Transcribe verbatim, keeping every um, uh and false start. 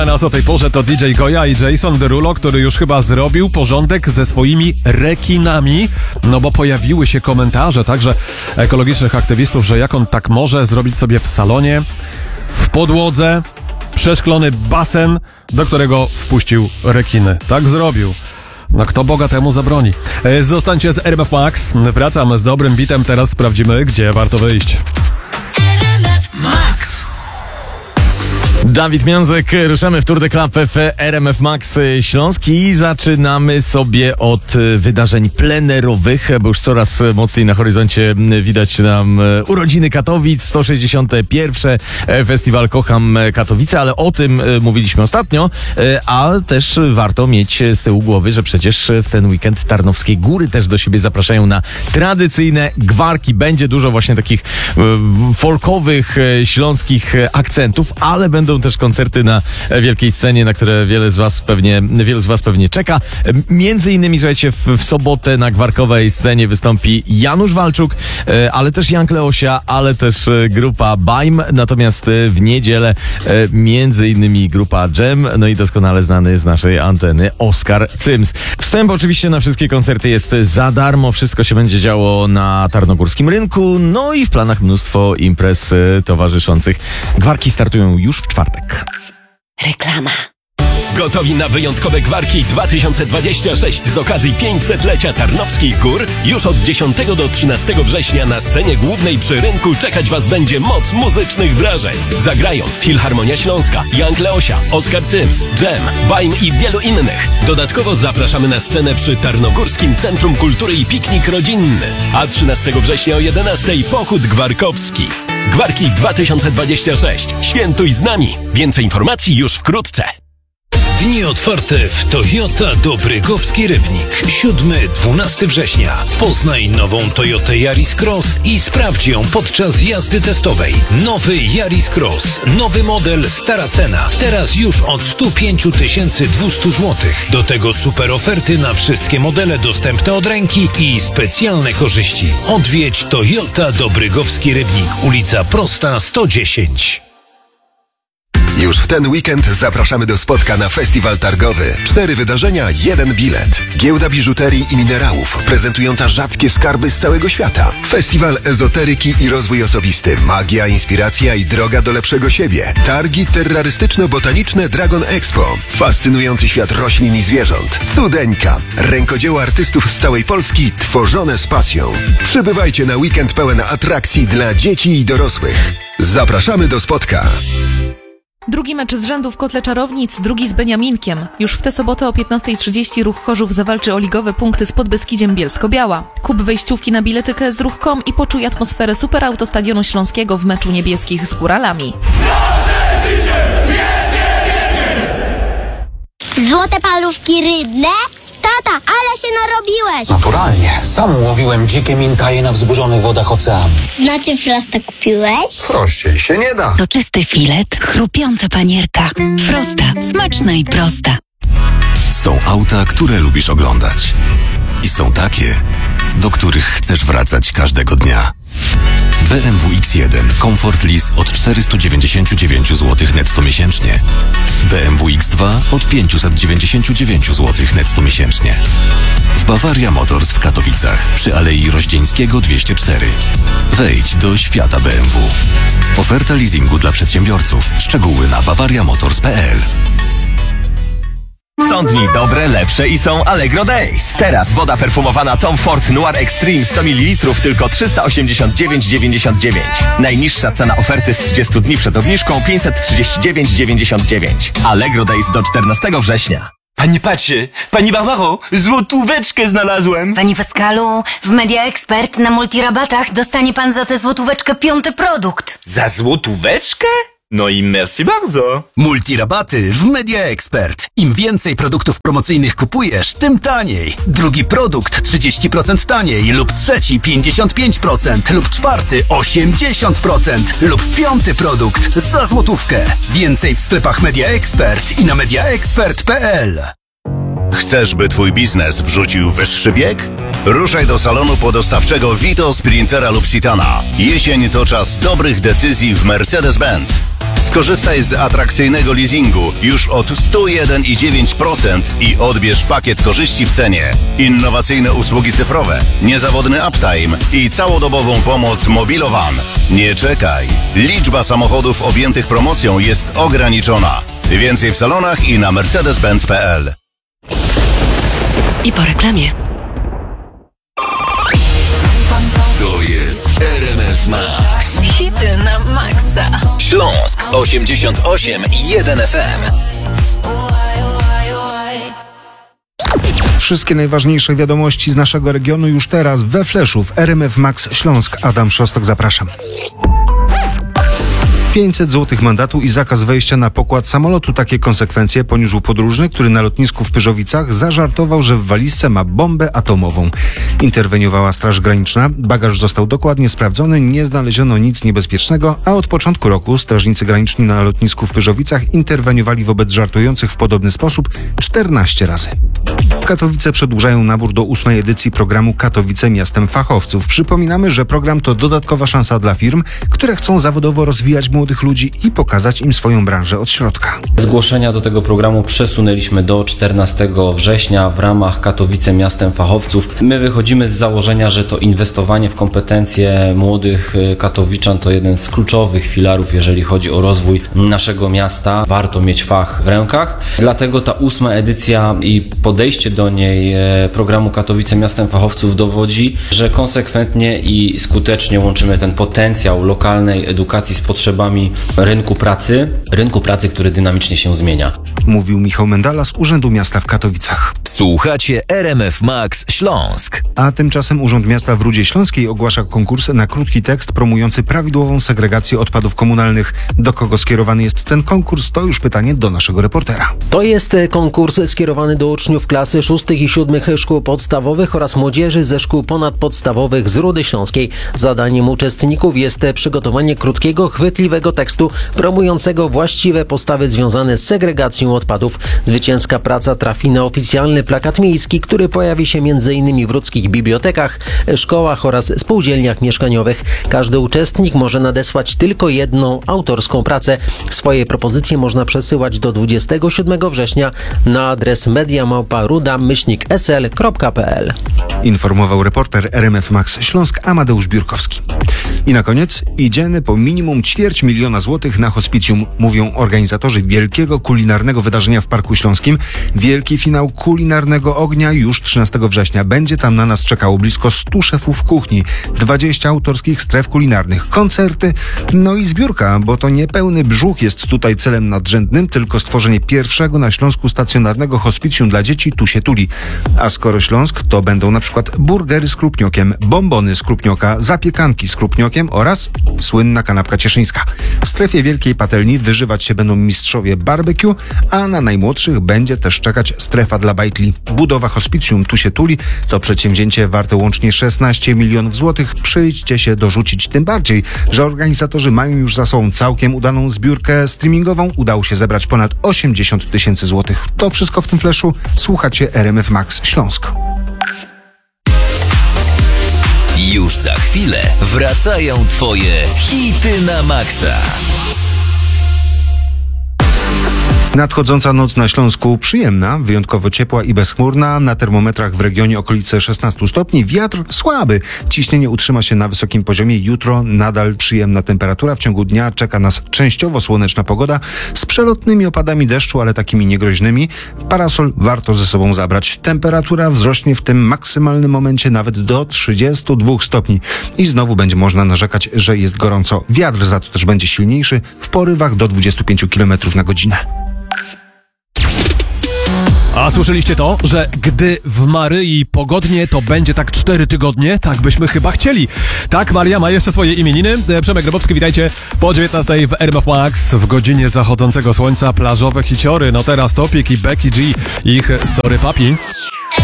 Przypomina nas o tej porze to D J Goja i Jason Derulo, który już chyba zrobił porządek ze swoimi rekinami, no bo pojawiły się komentarze także ekologicznych aktywistów, że jak on tak może zrobić sobie w salonie, w podłodze, przeszklony basen, do którego wpuścił rekiny. Tak zrobił. No kto Boga temu zabroni? Zostańcie z R M F Max. Wracam z dobrym bitem, teraz sprawdzimy, gdzie warto wyjść. Max. Dawid Miązek, ruszamy w Tour de Club w R M F Max Śląsk i zaczynamy sobie od wydarzeń plenerowych, bo już coraz mocniej na horyzoncie widać nam urodziny Katowic, sto sześćdziesiąty pierwszy Festiwal Kocham Katowice, ale o tym mówiliśmy ostatnio, a też warto mieć z tyłu głowy, że przecież w ten weekend Tarnowskie Góry też do siebie zapraszają na tradycyjne gwarki. Będzie dużo właśnie takich folkowych, śląskich akcentów, ale będą też koncerty na wielkiej scenie, na które wiele z was pewnie, wielu z was pewnie czeka. Między innymi, słuchajcie, w, w sobotę na gwarkowej scenie wystąpi Janusz Walczuk, ale też Jan Kleosia, ale też grupa Bajm, natomiast w niedzielę między innymi grupa Dżem, no i doskonale znany z naszej anteny Oskar Cyms. Wstęp oczywiście na wszystkie koncerty jest za darmo, wszystko się będzie działo na Tarnogórskim Rynku, no i w planach mnóstwo imprez towarzyszących. Gwarki startują już w czwartek. Reklama. Gotowi na wyjątkowe gwarki dwa tysiące dwadzieścia sześć z okazji pięćsetlecia Tarnowskich Gór? Już od dziesiątego do trzynastego września na scenie głównej przy rynku czekać was będzie moc muzycznych wrażeń. Zagrają Filharmonia Śląska, Jan Kleosia, Oskar Cyms, Dżem, Bajm i wielu innych. Dodatkowo zapraszamy na scenę przy Tarnogórskim Centrum Kultury i Piknik Rodzinny. A trzynastego września o jedenastej pochód gwarkowski. Gwarki dwa tysiące dwadzieścia sześć. Świętuj z nami. Więcej informacji już wkrótce. Dni otwarte w Toyota Dobrygowski Rybnik. siódmego do dwunastego września. Poznaj nową Toyotę Yaris Cross i sprawdź ją podczas jazdy testowej. Nowy Yaris Cross. Nowy model, stara cena. Teraz już od sto pięć tysięcy dwieście złotych. Do tego super oferty na wszystkie modele dostępne od ręki i specjalne korzyści. Odwiedź Toyota Dobrygowski Rybnik. Ulica Prosta sto dziesięć. Już w ten weekend zapraszamy do spotka na festiwal targowy. Cztery wydarzenia, jeden bilet. Giełda biżuterii i minerałów, prezentująca rzadkie skarby z całego świata. Festiwal ezoteryki i rozwój osobisty, magia, inspiracja i droga do lepszego siebie. Targi terrorystyczno-botaniczne Dragon Expo. Fascynujący świat roślin i zwierząt. Cudeńka. Rękodzieło artystów z całej Polski, tworzone z pasją. Przybywajcie na weekend pełen atrakcji dla dzieci i dorosłych. Zapraszamy do spotka. Drugi mecz z rzędu w Kotle Czarownic, drugi z Beniaminkiem. Już w tę sobotę o piętnastej trzydzieści Ruch Chorzów zawalczy o ligowe punkty z Podbeskidziem Bielsko-Biała. Kup wejściówki na biletykę z ruch kropka com i poczuj atmosferę Superauto-Stadionu Śląskiego w meczu niebieskich z Góralami. Złote paluszki rybne? Tata, ale się narobiłeś! Naturalnie. Sam łowiłem dzikie mintaje na wzburzonych wodach oceanu. Znaczy Frosta kupiłeś? Prościej się nie da. Soczysty filet, chrupiąca panierka. Frosta, smaczna i prosta. Są auta, które lubisz oglądać. I są takie, do których chcesz wracać każdego dnia. B M W X jeden Comfort Lease od czterysta dziewięćdziesiąt dziewięć złotych netto miesięcznie. B M W X dwa od pięćset dziewięćdziesiąt dziewięć złotych netto miesięcznie. W Bavaria Motors w Katowicach przy Alei Roździeńskiego dwieście cztery. Wejdź do świata B M W. Oferta leasingu dla przedsiębiorców. Szczegóły na bavaria motors kropka p l. Są dni dobre, lepsze i są Allegro Days. Teraz woda perfumowana Tom Ford Noir Extreme sto mililitrów tylko trzysta osiemdziesiąt dziewięć dziewięćdziesiąt dziewięć. Najniższa cena oferty z trzydziestu dni przed obniżką pięćset trzydzieści dziewięć dziewięćdziesiąt dziewięć. Allegro Days do czternastego września. Pani patrzy, pani Barbaro, złotóweczkę znalazłem. Panie Pascalu, w Media Expert na multirabatach dostanie pan za tę złotóweczkę piąty produkt. Za złotóweczkę? No i merci bardzo. Multirabaty w Media Expert. Im więcej produktów promocyjnych kupujesz, tym taniej. Drugi produkt trzydzieści procent taniej lub trzeci pięćdziesiąt pięć procent lub czwarty osiemdziesiąt procent lub piąty produkt za złotówkę. Więcej w sklepach Media Expert i na media expert kropka p l. Chcesz, by twój biznes wrzucił wyższy bieg? Ruszaj do salonu podostawczego Vito, Sprintera lub Citana. Jesień to czas dobrych decyzji w Mercedes-Benz. Skorzystaj z atrakcyjnego leasingu już od sto jeden i dziewięć procent i odbierz pakiet korzyści w cenie. Innowacyjne usługi cyfrowe, niezawodny uptime i całodobową pomoc Mobilowan. Nie czekaj. Liczba samochodów objętych promocją jest ograniczona. Więcej w salonach i na mercedes benz kropka p l. I po reklamie. To jest R M F Max. Hity na maksa. Śląsk osiemdziesiąt osiem i jeden F M. Wszystkie najważniejsze wiadomości z naszego regionu już teraz we Fleszu w R M F Max Śląsk. Adam Szostok, zapraszam. pięćset złotych mandatu i zakaz wejścia na pokład samolotu. Takie konsekwencje poniósł podróżny, który na lotnisku w Pyrzowicach zażartował, że w walizce ma bombę atomową. Interweniowała Straż Graniczna, bagaż został dokładnie sprawdzony, nie znaleziono nic niebezpiecznego, a od początku roku strażnicy graniczni na lotnisku w Pyrzowicach interweniowali wobec żartujących w podobny sposób czternaście razy. Katowice przedłużają nabór do ósmej edycji programu Katowice Miastem Fachowców. Przypominamy, że program to dodatkowa szansa dla firm, które chcą zawodowo rozwijać młodych ludzi i pokazać im swoją branżę od środka. Zgłoszenia do tego programu przesunęliśmy do czternastego września w ramach Katowice Miastem Fachowców. My wychodzimy z założenia, że to inwestowanie w kompetencje młodych katowiczan to jeden z kluczowych filarów, jeżeli chodzi o rozwój naszego miasta. Warto mieć fach w rękach. Dlatego ta ósma edycja i podejście do niej programu Katowice Miastem Fachowców dowodzi, że konsekwentnie i skutecznie łączymy ten potencjał lokalnej edukacji z potrzebami rynku pracy, rynku pracy, który dynamicznie się zmienia. Mówił Michał Mendala z Urzędu Miasta w Katowicach. Słuchacie R M F Max Śląsk. A tymczasem Urząd Miasta w Rudzie Śląskiej ogłasza konkurs na krótki tekst promujący prawidłową segregację odpadów komunalnych. Do kogo skierowany jest ten konkurs? To już pytanie do naszego reportera. To jest konkurs skierowany do uczniów klasy szóstych i siódmych szkół podstawowych oraz młodzieży ze szkół ponadpodstawowych z Rudy Śląskiej. Zadaniem uczestników jest przygotowanie krótkiego, chwytliwego tekstu promującego właściwe postawy związane z segregacją odpadów. Zwycięska praca trafi na oficjalny plakat miejski, który pojawi się m.in. w rudzkich bibliotekach, szkołach oraz spółdzielniach mieszkaniowych. Każdy uczestnik może nadesłać tylko jedną autorską pracę. Swoje propozycje można przesyłać do dwudziestego siódmego września na adres mediamałpa.ruda myślnik s l kropka p l. Informował reporter R M F Max Śląsk Amadeusz Biurkowski. I na koniec idziemy po minimum ćwierć miliona złotych na hospicjum, mówią organizatorzy wielkiego kulinarnego wydarzenia w Parku Śląskim. Wielki finał kulinarnego ognia już trzynastego września. Będzie tam na nas czekało blisko stu szefów kuchni, dwadzieścia autorskich stref kulinarnych, koncerty, no i zbiórka, bo to nie pełny brzuch jest tutaj celem nadrzędnym, tylko stworzenie pierwszego na Śląsku stacjonarnego hospicjum dla dzieci Tu się tuli. A skoro Śląsk, to będą na przykład burgery z krupniokiem, bombony z krupnioka, zapiekanki z krupniokiem oraz słynna kanapka cieszyńska. W strefie Wielkiej Patelni wyżywać się będą mistrzowie barbecue, a na najmłodszych będzie też czekać strefa dla bajtli. Budowa hospicjum Tu się tuli to przedsięwzięcie warte łącznie szesnaście milionów złotych. Przyjdźcie się dorzucić, tym bardziej, że organizatorzy mają już za sobą całkiem udaną zbiórkę streamingową. Udało się zebrać ponad osiemdziesiąt tysięcy złotych. To wszystko w tym fleszu. Słuchacie R M F Max Śląsk. Już za chwilę wracają twoje hity na maksa. Nadchodząca noc na Śląsku przyjemna, wyjątkowo ciepła i bezchmurna. Na termometrach w regionie okolice szesnaście stopni. Wiatr słaby. Ciśnienie utrzyma się na wysokim poziomie. Jutro nadal przyjemna temperatura. W ciągu dnia czeka nas częściowo słoneczna pogoda z przelotnymi opadami deszczu, ale takimi niegroźnymi. Parasol warto ze sobą zabrać. Temperatura wzrośnie w tym maksymalnym momencie nawet do trzydziestu dwóch stopni. I znowu będzie można narzekać, że jest gorąco. Wiatr za to też będzie silniejszy w porywach do dwudziestu pięciu kilometrów na godzinę. A słyszeliście to, że gdy w Maryi pogodnie, to będzie tak cztery tygodnie? Tak byśmy chyba chcieli. Tak, Maria ma jeszcze swoje imieniny. Przemek Grabowski, witajcie po dziewiętnastej w R M F Max w godzinie zachodzącego słońca. Plażowe hiciory, no teraz Topik i Becky G. Ich Sorry Papi.